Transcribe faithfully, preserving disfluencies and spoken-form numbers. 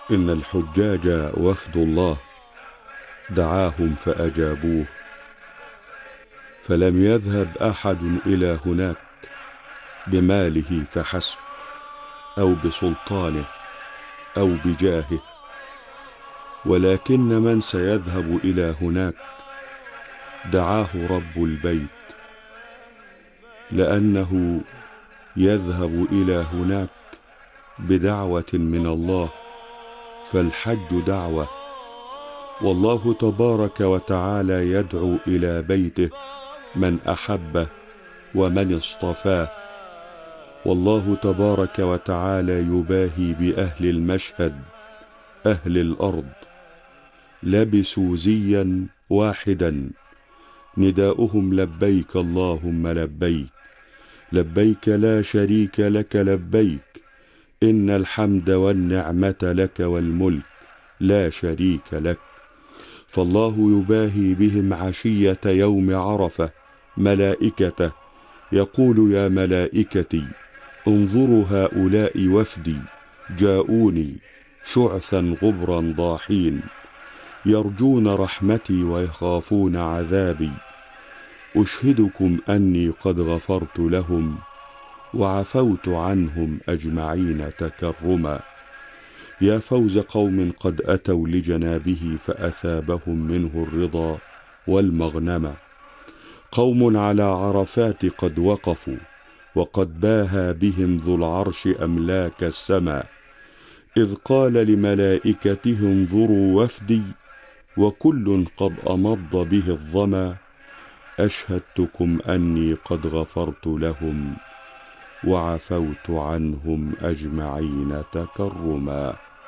إن الحجاج وفد الله دعاهم فأجابوه، فلم يذهب أحد إلى هناك بماله فحسب أو بسلطانه أو بجاهه، ولكن من سيذهب إلى هناك دعاه رب البيت، لأنه يذهب إلى هناك بدعوة من الله، فالحج دعوة، والله تبارك وتعالى يدعو إلى بيته من أحبه ومن اصطفاه. والله تبارك وتعالى يباهي بأهل المشهد أهل الأرض، لبسوا زيا واحدا نداؤهم لبيك اللهم لبيك، لبيك لا شريك لك لبيك، إن الحمد والنعمة لك والملك لا شريك لك. فالله يباهي بهم عشية يوم عرفة ملائكته، يقول يا ملائكتي انظروا هؤلاء وفدي جاءوني شعثا غبرا ضاحين، يرجون رحمتي ويخافون عذابي، أشهدكم أني قد غفرت لهم وعفوت عنهم أجمعين تكرما. يا فوز قوم قد أتوا لجنابه فأثابهم منه الرضا والمغنمة، قوم على عرفات قد وقفوا وقد باهى بهم ذو العرش أملاك السماء، إذ قال لملائكته انظروا وفدي وكل قد أمض به الظما، أشهدتكم أني قد غفرت لهم وعفوت عنهم أجمعين تكرما.